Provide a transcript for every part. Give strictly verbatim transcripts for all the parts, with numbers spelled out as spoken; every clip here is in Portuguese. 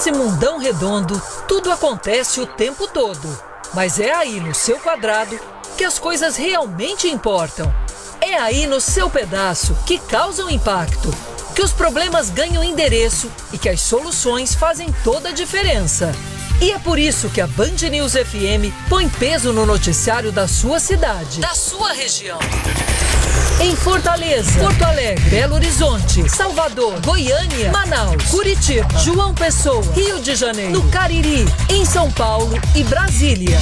Nesse mundão redondo, tudo acontece o tempo todo. Mas é aí no seu quadrado que as coisas realmente importam. É aí no seu pedaço que causam impacto, que os problemas ganham endereço e que as soluções fazem toda a diferença. E é por isso que a Band News F M põe peso no noticiário da sua cidade, da sua região. Em Fortaleza, Porto Alegre, Belo Horizonte, Salvador, Goiânia, Manaus, Curitiba, João Pessoa, Rio de Janeiro, no Cariri, em São Paulo e Brasília.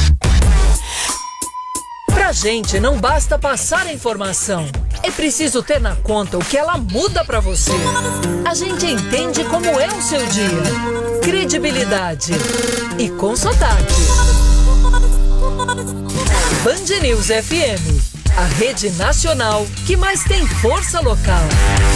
Pra gente não basta passar a informação, é preciso ter na conta o que ela muda pra você. A gente entende como é o seu dia. Credibilidade e com sotaque. Band News F M, a rede nacional que mais tem força local.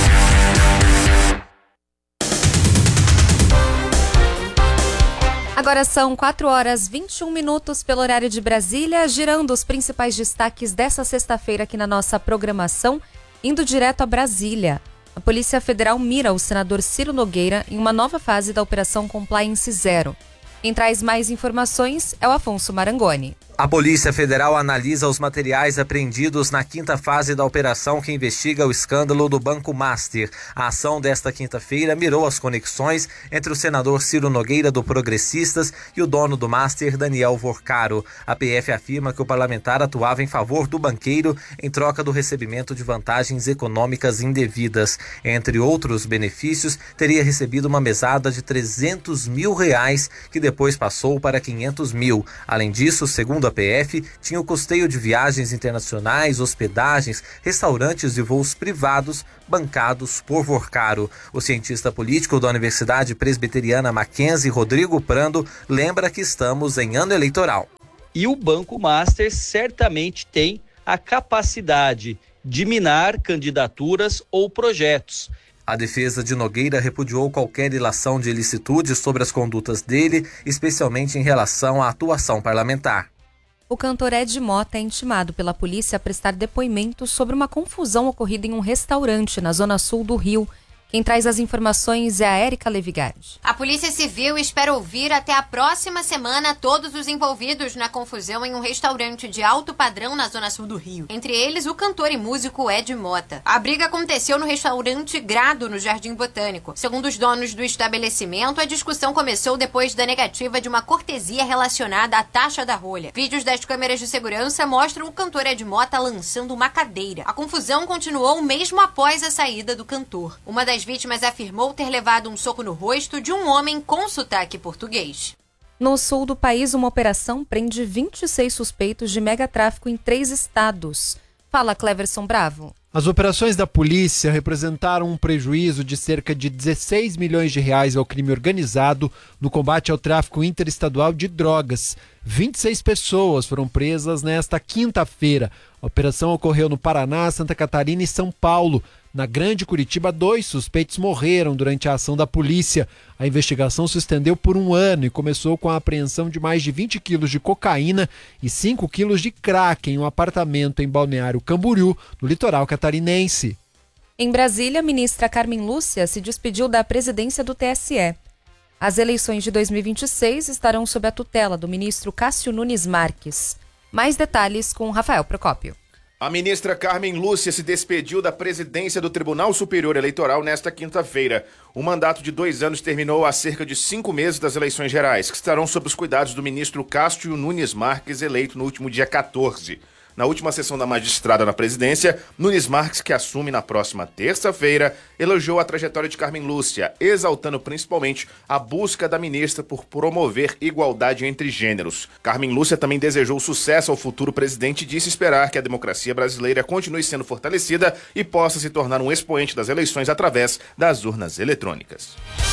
Agora são quatro horas e vinte e um minutos pelo horário de Brasília, girando os principais destaques dessa sexta-feira aqui na nossa programação, indo direto a Brasília. A Polícia Federal mira o senador Ciro Nogueira em uma nova fase da Operação Compliance Zero. Quem traz mais informações é o Afonso Marangoni. A Polícia Federal analisa os materiais apreendidos na quinta fase da operação que investiga o escândalo do Banco Master. A ação desta quinta-feira mirou as conexões entre o senador Ciro Nogueira do Progressistas e o dono do Master, Daniel Vorcaro. A P F afirma que o parlamentar atuava em favor do banqueiro em troca do recebimento de vantagens econômicas indevidas. Entre outros benefícios, teria recebido uma mesada de trezentos mil reais, que depois passou para quinhentos mil. Além disso, segundo a P F, tinha o custeio de viagens internacionais, hospedagens, restaurantes e voos privados bancados por Vorcaro. O cientista político da Universidade Presbiteriana Mackenzie, Rodrigo Prando, lembra que estamos em ano eleitoral. E o Banco Master certamente tem a capacidade de minar candidaturas ou projetos. A defesa de Nogueira repudiou qualquer ilação de ilicitude sobre as condutas dele, especialmente em relação à atuação parlamentar. O cantor Ed Mota é intimado pela polícia a prestar depoimento sobre uma confusão ocorrida em um restaurante na zona sul do Rio. Quem traz as informações é a Érica Levigardi. A Polícia Civil espera ouvir até a próxima semana todos os envolvidos na confusão em um restaurante de alto padrão na zona sul do Rio. Entre eles, o cantor e músico Ed Mota. A briga aconteceu no restaurante Grado, no Jardim Botânico. Segundo os donos do estabelecimento, a discussão começou depois da negativa de uma cortesia relacionada à taxa da rolha. Vídeos das câmeras de segurança mostram o cantor Ed Mota lançando uma cadeira. A confusão continuou mesmo após a saída do cantor. Uma das As vítimas afirmou ter levado um soco no rosto de um homem com sotaque português. No sul do país, uma operação prende vinte e seis suspeitos de megatráfico em três estados. Fala, Cleverson Bravo. As operações da polícia representaram um prejuízo de cerca de dezesseis milhões de reais ao crime organizado no combate ao tráfico interestadual de drogas. vinte e seis pessoas foram presas nesta quinta-feira. A operação ocorreu no Paraná, Santa Catarina e São Paulo. Na Grande Curitiba, dois suspeitos morreram durante a ação da polícia. A investigação se estendeu por um ano e começou com a apreensão de mais de vinte quilos de cocaína e cinco quilos de crack em um apartamento em Balneário Camboriú, no litoral catarinense. Em Brasília, a ministra Carmen Lúcia se despediu da presidência do T S E. As eleições de dois mil e vinte e seis estarão sob a tutela do ministro Cássio Nunes Marques. Mais detalhes com Rafael Procópio. A ministra Carmen Lúcia se despediu da presidência do Tribunal Superior Eleitoral nesta quinta-feira. O mandato de dois anos terminou há cerca de cinco meses das eleições gerais, que estarão sob os cuidados do ministro Cássio Nunes Marques, eleito no último dia quatorze. Na última sessão da magistrada na presidência, Nunes Marques, que assume na próxima terça-feira, elogiou a trajetória de Carmen Lúcia, exaltando principalmente a busca da ministra por promover igualdade entre gêneros. Carmen Lúcia também desejou sucesso ao futuro presidente e disse esperar que a democracia brasileira continue sendo fortalecida e possa se tornar um expoente das eleições através das urnas eletrônicas.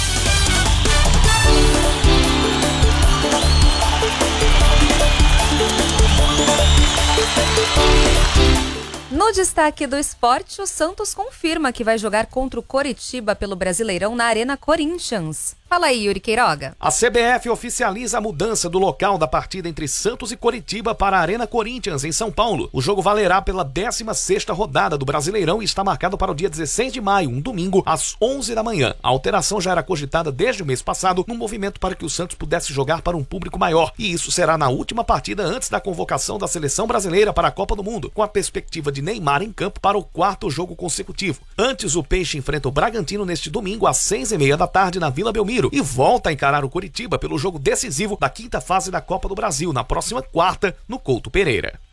No destaque do esporte, o Santos confirma que vai jogar contra o Coritiba pelo Brasileirão na Arena Corinthians. Fala aí, Yuri Queiroga. A C B F oficializa a mudança do local da partida entre Santos e Coritiba para a Arena Corinthians, em São Paulo. O jogo valerá pela décima sexta rodada do Brasileirão e está marcado para o dia dezesseis de maio, um domingo, às onze da manhã. A alteração já era cogitada desde o mês passado, num movimento para que o Santos pudesse jogar para um público maior. E isso será na última partida antes da convocação da seleção brasileira para a Copa do Mundo, com a perspectiva de Neymar em campo para o quarto jogo consecutivo. Antes, o Peixe enfrenta o Bragantino neste domingo, às seis e meia da tarde, na Vila Belmiro, e volta a encarar o Coritiba pelo jogo decisivo da quinta fase da Copa do Brasil, na próxima quarta, no Couto Pereira.